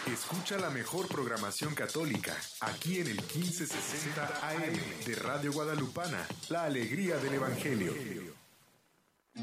Escucha la mejor programación católica aquí en el 1560 AM de Radio Guadalupana, la alegría del Evangelio.